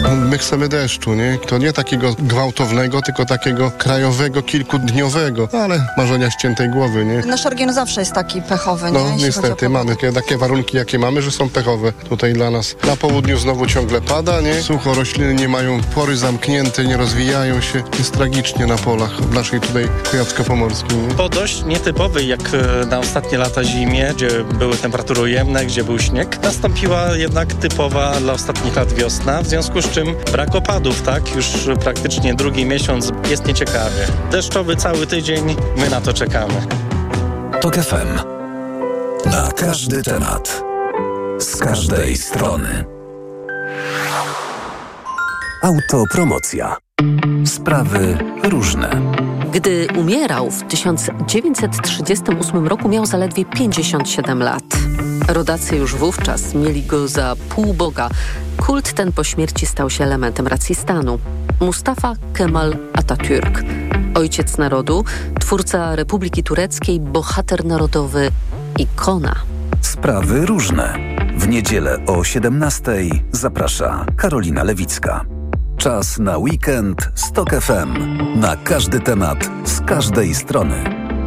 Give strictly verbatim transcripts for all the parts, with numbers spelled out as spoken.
My chcemy deszczu, nie? To nie takiego gwałtownego, tylko takiego krajowego, kilkudniowego, ale marzenia ściętej głowy, nie? Nasz region zawsze jest taki pechowy, nie? No niestety, mamy takie, takie warunki, jakie mamy, że są pechowe tutaj dla nas. Na południu znowu ciągle pada, nie? Sucho, rośliny nie mają pory zamknięte, nie rozwijają się. Jest tragicznie na polach w naszej tutaj kujawsko-pomorskiej, nie? Po dość nietypowej jak na ostatnie lata zimie, gdzie były temperatury ujemne, gdzie był śnieg, nastąpiła jednak typowa dla ostatnich lat wiosna, w związku z czym brak opadów, tak? Już praktycznie drugi miesiąc jest nieciekawie. Deszczowy cały tydzień, my na to czekamy. TOK F M. Na każdy temat. Z każdej strony. Autopromocja. Sprawy różne. Gdy umierał w tysiąc dziewięćset trzydziestym ósmym roku, miał zaledwie pięćdziesiąt siedem lat. Rodacy już wówczas mieli go za półboga. Kult ten po śmierci stał się elementem racji stanu. Mustafa Kemal Atatürk, ojciec narodu, twórca Republiki Tureckiej, bohater narodowy, ikona. Sprawy różne. W niedzielę o siedemnastej zaprasza Karolina Lewicka. Czas na weekend z TOK F M. Na każdy temat, z każdej strony.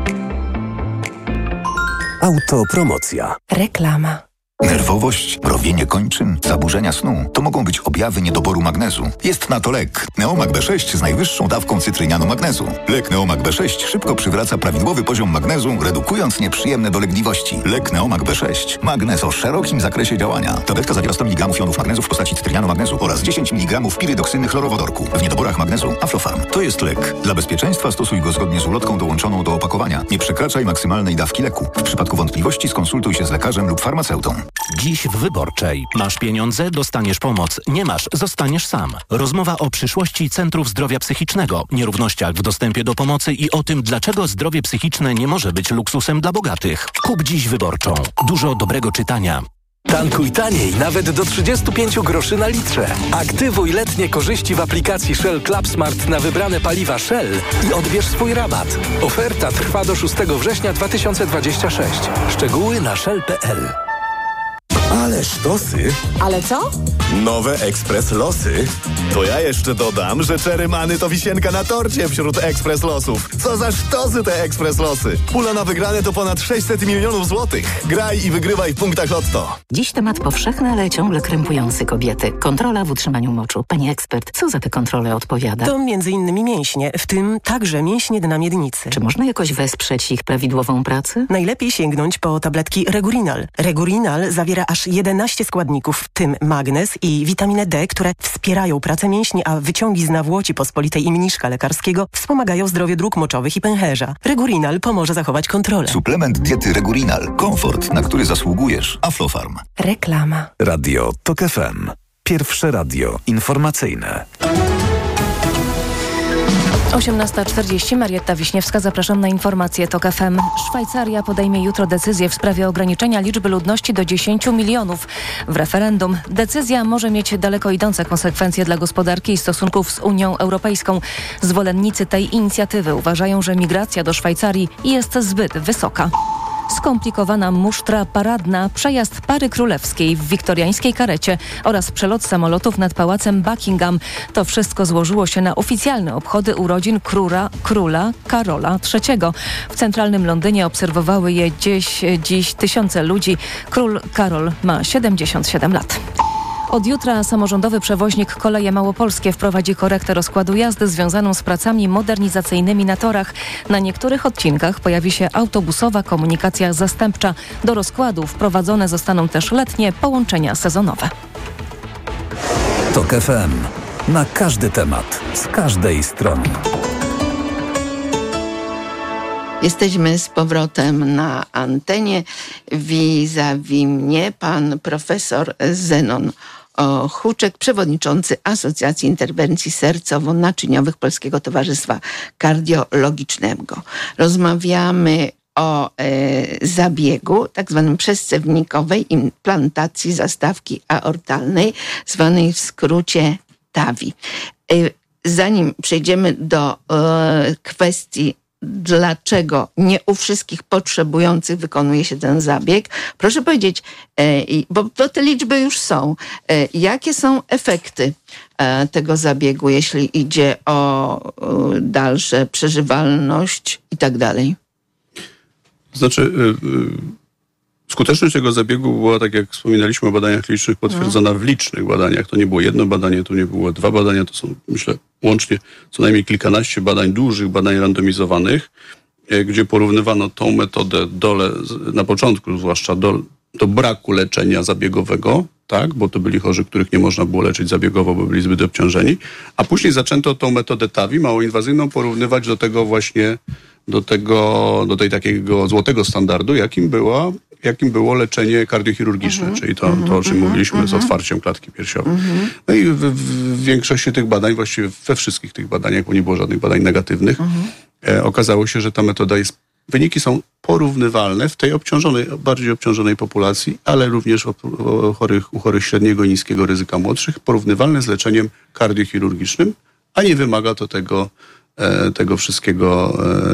Autopromocja. Reklama. Nerwowość, mrowienie kończyn, zaburzenia snu to mogą być objawy niedoboru magnezu. Jest na to lek. Neomag B sześć z najwyższą dawką cytrynianu magnezu. Lek Neomag B sześć szybko przywraca prawidłowy poziom magnezu, redukując nieprzyjemne dolegliwości. Lek Neomag B sześć. Magnez o szerokim zakresie działania. Tabletka zawiera sto miligramów jonów magnezu w postaci cytrynianu magnezu oraz dziesięć miligramów pirydoksyny chlorowodorku. W niedoborach magnezu Aflofarm. To jest lek. Dla bezpieczeństwa stosuj go zgodnie z ulotką dołączoną do opakowania. Nie przekraczaj maksymalnej dawki leku. W przypadku wątpliwości skonsultuj się z lekarzem lub farmaceutą. Dziś w Wyborczej. Masz pieniądze, dostaniesz pomoc. Nie masz, zostaniesz sam. Rozmowa o przyszłości centrów zdrowia psychicznego, nierównościach w dostępie do pomocy i o tym, dlaczego zdrowie psychiczne nie może być luksusem dla bogatych. Kup dziś Wyborczą. Dużo dobrego czytania. Tankuj taniej, nawet do trzydzieści pięć groszy na litrze. Aktywuj letnie korzyści w aplikacji Shell Club Smart na wybrane paliwa Shell i odbierz swój rabat. Oferta trwa do szóstego września dwa tysiące dwudziestego szóstego. Szczegóły na shell kropka p l. Ale sztosy. Ale co? Nowe Ekspres Losy. To ja jeszcze dodam, że Cherry Money to wisienka na torcie wśród Ekspres Losów. Co za sztosy te Ekspres Losy. Pula na wygrane to ponad sześćset milionów złotych. Graj i wygrywaj w punktach Lotto. Dziś temat powszechny, ale ciągle krępujący kobiety. Kontrola w utrzymaniu moczu. Pani ekspert, co za tę kontrolę odpowiada? To między innymi mięśnie, w tym także mięśnie dna miednicy. Czy można jakoś wesprzeć ich prawidłową pracę? Najlepiej sięgnąć po tabletki Regurinal. Regurinal zawiera aż jedenaście składników, w tym magnez i witaminę D, które wspierają pracę mięśni, a wyciągi z nawłoci pospolitej i mniszka lekarskiego wspomagają zdrowie dróg moczowych i pęcherza. Regurinal pomoże zachować kontrolę. Suplement diety Regurinal. Komfort, na który zasługujesz. Aflofarm. Reklama. Radio TOK F M. Pierwsze radio informacyjne. osiemnasta czterdzieści. Marietta Wiśniewska, zapraszam na informacje TOK F M. Szwajcaria podejmie jutro decyzję w sprawie ograniczenia liczby ludności do dziesięciu milionów w referendum. Decyzja może mieć daleko idące konsekwencje dla gospodarki i stosunków z Unią Europejską. Zwolennicy tej inicjatywy uważają, że migracja do Szwajcarii jest zbyt wysoka. Skomplikowana musztra paradna, przejazd pary królewskiej w wiktoriańskiej karecie oraz przelot samolotów nad pałacem Buckingham. To wszystko złożyło się na oficjalne obchody urodzin króla, króla Karola trzeciego. W centralnym Londynie obserwowały je dziś, dziś tysiące ludzi. Król Karol ma siedemdziesiąt siedem lat. Od jutra samorządowy przewoźnik Koleje Małopolskie wprowadzi korektę rozkładu jazdy związaną z pracami modernizacyjnymi na torach. Na niektórych odcinkach pojawi się autobusowa komunikacja zastępcza. Do rozkładu wprowadzone zostaną też letnie połączenia sezonowe. TOK F M. Na każdy temat, z każdej strony. Jesteśmy z powrotem na antenie. Vis-a-vis mnie pan profesor Zenon Huczek, przewodniczący Asocjacji Interwencji Sercowo-Naczyniowych Polskiego Towarzystwa Kardiologicznego. Rozmawiamy o e, zabiegu tak zwanym przescewnikowej implantacji zastawki aortalnej, zwanej w skrócie T A V I. E, zanim przejdziemy do e, kwestii dlaczego nie u wszystkich potrzebujących wykonuje się ten zabieg. Proszę powiedzieć, bo, bo te liczby już są, jakie są efekty tego zabiegu, jeśli idzie o dalsze przeżywalność i tak dalej? Znaczy, yy, skuteczność tego zabiegu była, tak jak wspominaliśmy o badaniach licznych, potwierdzona w licznych badaniach. To nie było jedno badanie, to nie było dwa badania, to są, myślę, łącznie co najmniej kilkanaście badań, dużych badań randomizowanych, yy, gdzie porównywano tą metodę dole, na początku zwłaszcza do, do braku leczenia zabiegowego, tak, bo to byli chorzy, których nie można było leczyć zabiegowo, bo byli zbyt obciążeni, a później zaczęto tą metodę T A V I, małoinwazyjną, porównywać do tego właśnie do tego, do tej takiego złotego standardu, jakim była, jakim było leczenie kardiochirurgiczne, mm-hmm. czyli to, mm-hmm. to, o czym mówiliśmy mm-hmm. z otwarciem klatki piersiowej. Mm-hmm. No i w, w większości tych badań, właściwie we wszystkich tych badaniach, bo nie było żadnych badań negatywnych, mm-hmm. e, okazało się, że ta metoda jest, wyniki są porównywalne w tej obciążonej, bardziej obciążonej populacji, ale również o, o chorych, u chorych średniego i niskiego ryzyka młodszych, porównywalne z leczeniem kardiochirurgicznym, a nie wymaga to tego tego wszystkiego,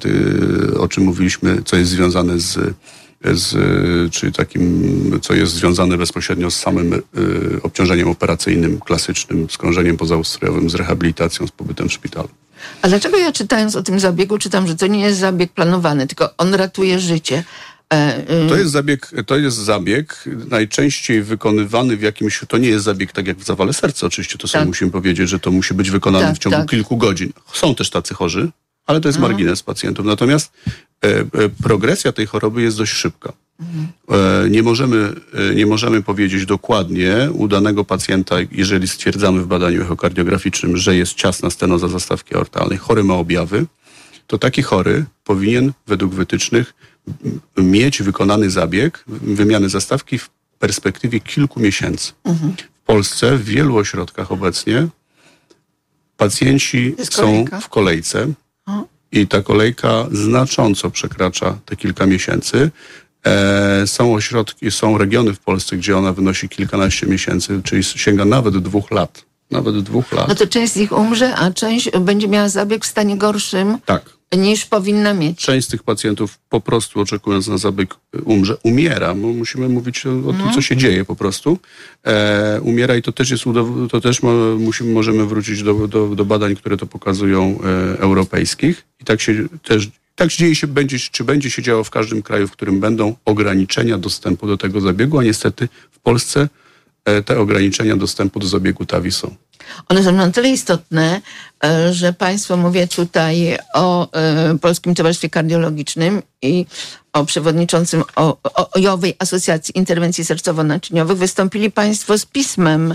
o czym mówiliśmy, co jest związane z, z czyli takim, co jest związane bezpośrednio z samym obciążeniem operacyjnym, klasycznym, z krążeniem pozaustrojowym, z rehabilitacją, z pobytem w szpitalu. A dlaczego ja czytając o tym zabiegu, czytam, że to nie jest zabieg planowany, tylko on ratuje życie? To jest zabieg, to jest zabieg najczęściej wykonywany w jakimś, to nie jest zabieg tak jak w zawale serca, oczywiście to sobie tak. musimy powiedzieć, że to musi być wykonane tak, w ciągu tak. kilku godzin. Są też tacy chorzy, ale to jest mhm. margines pacjentów. Natomiast e, e, progresja tej choroby jest dość szybka. Mhm. E, nie możemy, e, nie możemy powiedzieć dokładnie u danego pacjenta, jeżeli stwierdzamy w badaniu echokardiograficznym, że jest ciasna stenoza zastawki aortalnej, chory ma objawy, to taki chory powinien według wytycznych mieć wykonany zabieg wymiany zastawki w perspektywie kilku miesięcy. Mhm. W Polsce w wielu ośrodkach obecnie pacjenci są w kolejce o. i ta kolejka znacząco przekracza te kilka miesięcy. E, są ośrodki, są regiony w Polsce, gdzie ona wynosi kilkanaście miesięcy, czyli sięga nawet dwóch lat. Nawet dwóch lat. No to część z nich umrze, a część będzie miała zabieg w stanie gorszym. Tak. Niż powinna mieć. Część z tych pacjentów po prostu oczekując na zabieg umrze, umiera. Bo musimy mówić o, o tym, co się dzieje po prostu. E, umiera i to też jest udow- to też mo- musimy, możemy wrócić do, do, do badań, które to pokazują e, europejskich. I tak się też tak dzieje się, będzie, czy będzie się działo w każdym kraju, w którym będą ograniczenia dostępu do tego zabiegu, a niestety w Polsce e, te ograniczenia dostępu do zabiegu T A V I są. One są na tyle istotne, że państwo, mówię tutaj o Polskim Towarzystwie Kardiologicznym i o przewodniczącym o, o, ojowej Asocjacji Interwencji Sercowo-Naczyniowych, wystąpili państwo z pismem.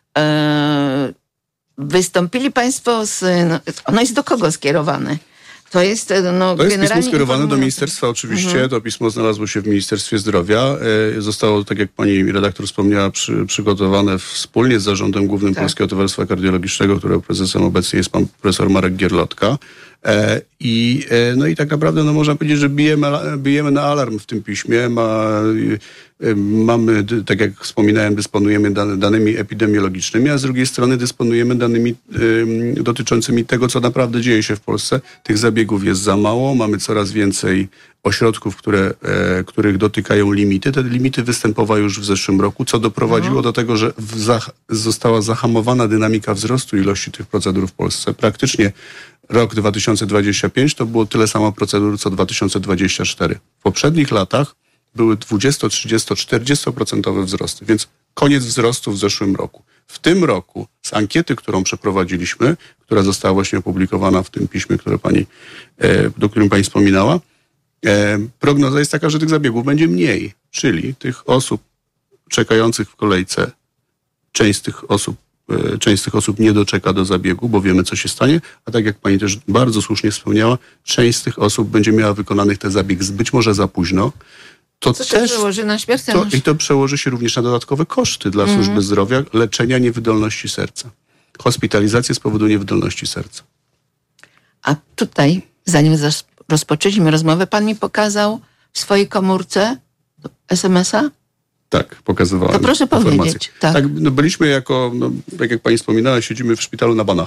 Wystąpili państwo z... No, ono jest do kogo skierowane? To jest, no, to jest pismo skierowane do ministerstwa oczywiście. Mhm. To pismo znalazło się w Ministerstwie Zdrowia. Zostało, tak jak pani redaktor wspomniała, przy, przygotowane wspólnie z Zarządem Głównym tak. Polskiego Towarzystwa Kardiologicznego, którego prezesem obecnie jest pan profesor Marek Gierlotka. E, i, e, no i tak naprawdę no, można powiedzieć, że bijemy, bijemy na alarm w tym piśmie. Ma, e, mamy, tak jak wspominałem, dysponujemy dan, danymi epidemiologicznymi, a z drugiej strony dysponujemy danymi e, dotyczącymi tego, co naprawdę dzieje się w Polsce. Tych zabiegów jest za mało, mamy coraz więcej ośrodków, które, e, których dotykają limity. Te limity występowały już w zeszłym roku, co doprowadziło no. do tego, że w zach- została zahamowana dynamika wzrostu ilości tych procedur w Polsce. Praktycznie rok dwa tysiące dwudziesty piąty to było tyle samo procedur, co dwa tysiące dwudziesty czwarty. W poprzednich latach były dwadzieścia, trzydzieści, czterdzieści procent wzrosty, więc koniec wzrostu w zeszłym roku. W tym roku z ankiety, którą przeprowadziliśmy, która została właśnie opublikowana w tym piśmie, które pani, do którym pani wspominała, prognoza jest taka, że tych zabiegów będzie mniej, czyli tych osób czekających w kolejce, część z tych osób Część z tych osób nie doczeka do zabiegu, bo wiemy, co się stanie, a tak jak pani też bardzo słusznie wspomniała, część z tych osób będzie miała wykonanych ten zabieg być może za późno. To co też się przełoży na śmiertelność. To, I to przełoży się również na dodatkowe koszty dla mm. służby zdrowia leczenia niewydolności serca. Hospitalizację z powodu niewydolności serca. A tutaj, zanim rozpoczęliśmy rozmowę, pan mi pokazał w swojej komórce es em es a? Tak, pokazywałem. To proszę powiedzieć. Tak, tak no byliśmy jako, no, tak jak pani wspominała, siedzimy w szpitalu na Banacha.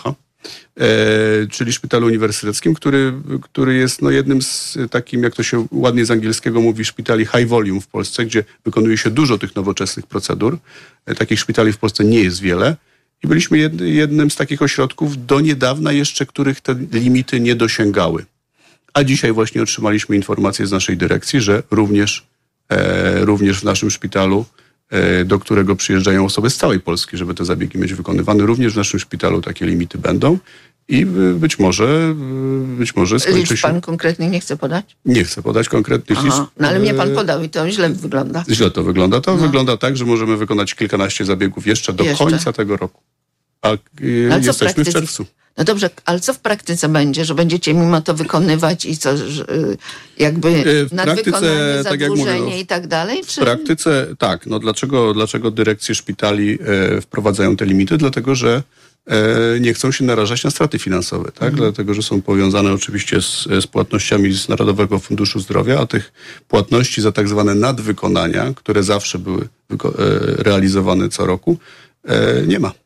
e, czyli szpitalu uniwersyteckim, który, który jest no, jednym z takim, jak to się ładnie z angielskiego mówi, szpitali high volume w Polsce, gdzie wykonuje się dużo tych nowoczesnych procedur. E, takich szpitali w Polsce nie jest wiele. I byliśmy jed, jednym z takich ośrodków do niedawna jeszcze, których te limity nie dosięgały. A dzisiaj właśnie otrzymaliśmy informację z naszej dyrekcji, że również, e, również w naszym szpitalu, e, do którego przyjeżdżają osoby z całej Polski, żeby te zabiegi mieć wykonywane, również w naszym szpitalu takie limity będą i być może, być może skończy Liczb się... pan konkretnych nie chce podać? Nie chcę podać konkretnych liczb. No ale mnie pan podał i to źle wygląda. Źle to wygląda. To no. wygląda tak, że możemy wykonać kilkanaście zabiegów jeszcze do jeszcze. końca tego roku. A ale jesteśmy w czerwcu. No dobrze, ale co w praktyce będzie? Że będziecie mimo to wykonywać i co, że jakby w nadwykonanie, tak zadłużenie jak mówię, no, i tak dalej? Czy... W praktyce tak. No dlaczego, dlaczego dyrekcje szpitali e, wprowadzają te limity? Dlatego, że e, nie chcą się narażać na straty finansowe. Tak? Mhm. Dlatego, że są powiązane oczywiście z, z płatnościami z Narodowego Funduszu Zdrowia, a tych płatności za tak zwane nadwykonania, które zawsze były wyko- e, realizowane co roku, e, nie ma.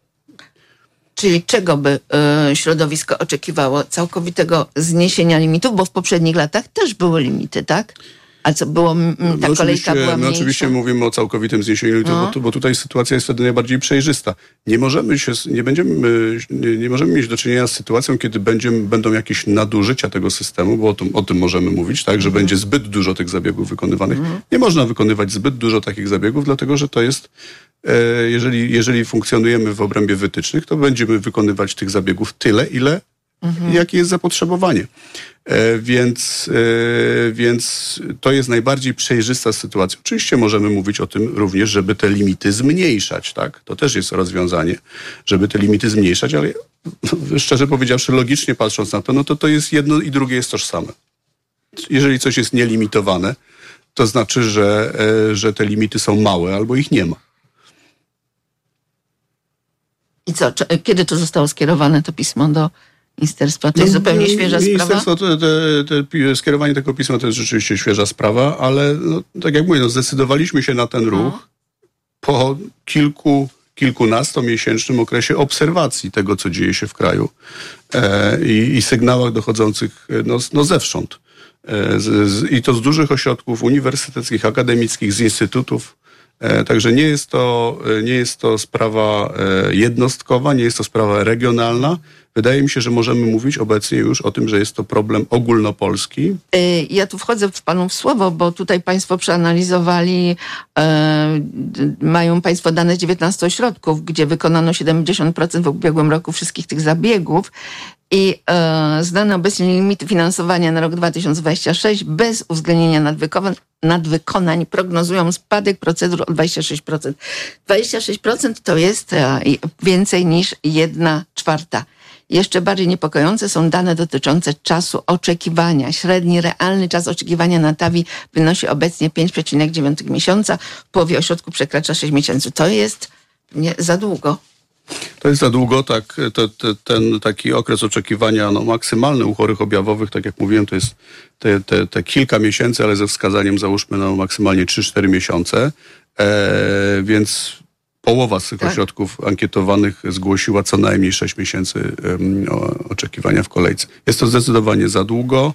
Czyli czego by y, środowisko oczekiwało? Całkowitego zniesienia limitów? Bo w poprzednich latach też były limity, tak? A co było, m, ta no kolejka była no mniejsza? oczywiście mówimy o całkowitym zniesieniu limitów, no. bo, tu, bo tutaj sytuacja jest wtedy najbardziej przejrzysta. Nie możemy się, nie będziemy, nie, nie możemy mieć do czynienia z sytuacją, kiedy będziemy, będą jakieś nadużycia tego systemu, bo o tym, o tym możemy mówić, tak, że mhm. będzie zbyt dużo tych zabiegów wykonywanych. Mhm. Nie można wykonywać zbyt dużo takich zabiegów, dlatego że to jest, e, jeżeli, jeżeli funkcjonujemy w obrębie wytycznych, to będziemy wykonywać tych zabiegów tyle, ile mhm. jakie jest zapotrzebowanie. E, więc, e, więc to jest najbardziej przejrzysta sytuacja. Oczywiście możemy mówić o tym również, żeby te limity zmniejszać, tak? To też jest rozwiązanie, żeby te limity zmniejszać, ale no, szczerze powiedziawszy, logicznie patrząc na to, no to to jest jedno i drugie jest tożsame. Jeżeli coś jest nielimitowane, to znaczy, że, e, że te limity są małe albo ich nie ma. I co? Czy, kiedy to zostało skierowane, to pismo do ministerstwa? To jest no, zupełnie świeża sprawa? To, te, te, te, skierowanie tego pisma to jest rzeczywiście świeża sprawa, ale no, tak jak mówię, no, zdecydowaliśmy się na ten ruch no. po kilku, kilkunastomiesięcznym okresie obserwacji tego, co dzieje się w kraju e, i, i sygnałach dochodzących no, no zewsząd. E, z, z, I to z dużych ośrodków uniwersyteckich, akademickich, z instytutów. E, także nie jest to, nie jest to sprawa e, jednostkowa, nie jest to sprawa regionalna. Wydaje mi się, że możemy mówić obecnie już o tym, że jest to problem ogólnopolski. Ja tu wchodzę w panu w słowo, bo tutaj państwo przeanalizowali, e, mają państwo dane z dziewiętnastu ośrodków, gdzie wykonano siedemdziesiąt procent w ubiegłym roku wszystkich tych zabiegów i e, znane obecnie limity finansowania na rok dwa tysiące dwudziesty szósty bez uwzględnienia nadwykonań, nadwykonań prognozują spadek procedur o dwadzieścia sześć procent. dwadzieścia sześć procent to jest e, więcej niż jedna czwarta. Jeszcze bardziej niepokojące są dane dotyczące czasu oczekiwania. Średni realny czas oczekiwania na T A V I wynosi obecnie pięć przecinek dziewięć miesiąca. W połowie ośrodku przekracza sześć miesięcy. To jest nie, za długo. To jest za długo, tak. To, to, ten taki okres oczekiwania no, maksymalny u chorych objawowych, tak jak mówiłem, to jest te, te, te kilka miesięcy, ale ze wskazaniem załóżmy no, maksymalnie trzy cztery miesiące. E, więc połowa z tych tak. ośrodków ankietowanych zgłosiła co najmniej sześć miesięcy um, oczekiwania w kolejce. Jest to zdecydowanie za długo.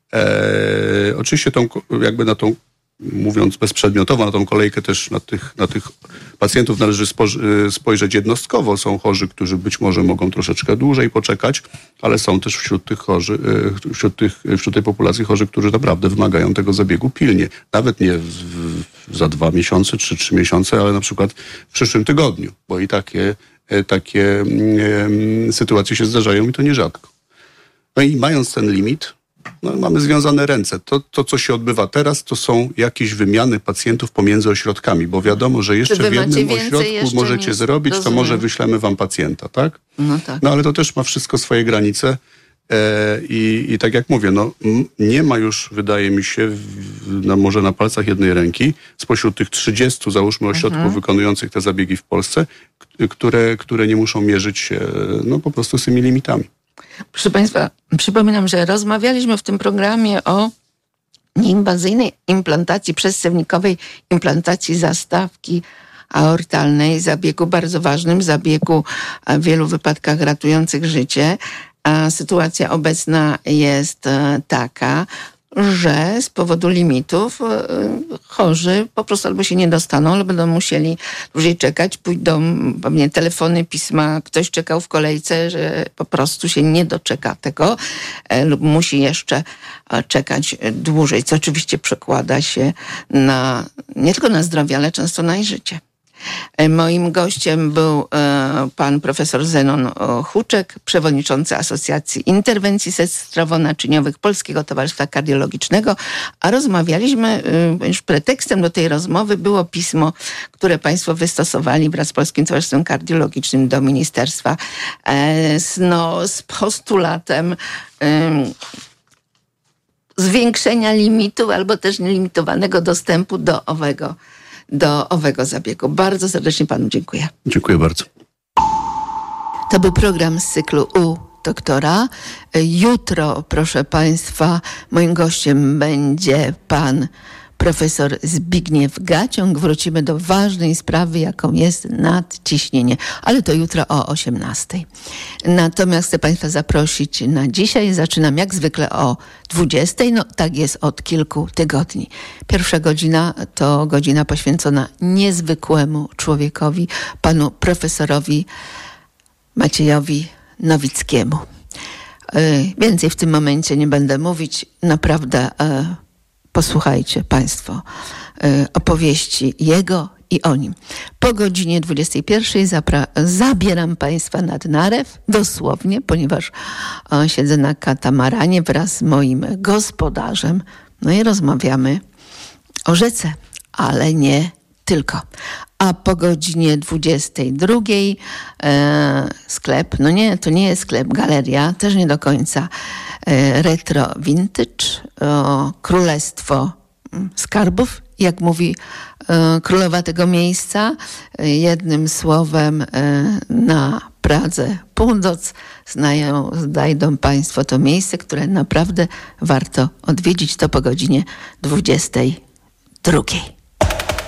E, oczywiście tą, jakby na tą, mówiąc bezprzedmiotowo, na tą kolejkę też na tych, na tych pacjentów należy spo- spojrzeć jednostkowo. Są chorzy, którzy być może mogą troszeczkę dłużej poczekać, ale są też wśród tych chorzy, wśród, tych, wśród tej populacji chorzy, którzy naprawdę wymagają tego zabiegu pilnie. Nawet nie w, w, za dwa miesiące, czy trzy miesiące, ale na przykład w przyszłym tygodniu, bo i takie, takie e, sytuacje się zdarzają i to nierzadko. No i mając ten limit, no, mamy związane ręce. To, to, co się odbywa teraz, to są jakieś wymiany pacjentów pomiędzy ośrodkami, bo wiadomo, że jeszcze w jednym ośrodku możecie zrobić, rozumiem. To może wyślemy wam pacjenta, tak? No tak. No ale to też ma wszystko swoje granice e, i, i tak jak mówię, no m, nie ma już, wydaje mi się, w, no, może na palcach jednej ręki, spośród tych trzydziestu, załóżmy, ośrodków mhm. wykonujących te zabiegi w Polsce, k- które, które nie muszą mierzyć się no, po prostu z tymi limitami. Proszę państwa, przypominam, że rozmawialiśmy w tym programie o nieinwazyjnej implantacji przedscewnikowej, implantacji zastawki aortalnej, zabiegu bardzo ważnym, zabiegu w wielu wypadkach ratujących życie. A sytuacja obecna jest taka, że z powodu limitów chorzy po prostu albo się nie dostaną, albo będą musieli dłużej czekać, pójdą pewnie telefony, pisma, ktoś czekał w kolejce, że po prostu się nie doczeka tego lub musi jeszcze czekać dłużej, co oczywiście przekłada się na, nie tylko na zdrowie, ale często na ich życie. Moim gościem był pan profesor Zenon Huczek, przewodniczący Asocjacji Interwencji Sercowo-Naczyniowych Polskiego Towarzystwa Kardiologicznego, a rozmawialiśmy, już pretekstem do tej rozmowy było pismo, które państwo wystosowali wraz z Polskim Towarzystwem Kardiologicznym do ministerstwa no, z postulatem zwiększenia limitu albo też nielimitowanego dostępu do owego do owego zabiegu. Bardzo serdecznie panu dziękuję. Dziękuję bardzo. To był program z cyklu U doktora. Jutro, proszę państwa, moim gościem będzie pan profesor Zbigniew Gaciąg. Wrócimy do ważnej sprawy, jaką jest nadciśnienie, ale to jutro o osiemnastej. Natomiast chcę państwa zaprosić na dzisiaj. Zaczynam jak zwykle o dwudziestej. No tak jest od kilku tygodni. Pierwsza godzina to godzina poświęcona niezwykłemu człowiekowi, panu profesorowi Maciejowi Nowickiemu. Więcej w tym momencie nie będę mówić. Naprawdę posłuchajcie państwo opowieści jego i o nim. Po godzinie dwudziestej pierwszej zapra- zabieram państwa nad Narew, dosłownie, ponieważ o, siedzę na katamaranie wraz z moim gospodarzem. No i rozmawiamy o rzece, ale nie tylko. A po godzinie dwudziestej drugiej e, sklep, no nie, to nie jest sklep, galeria, też nie do końca, e, retro vintage, o, królestwo skarbów, jak mówi e, królowa tego miejsca. E, jednym słowem e, na Pradze Północ znają, znajdą państwo to miejsce, które naprawdę warto odwiedzić. To po godzinie dwudziestej drugiej.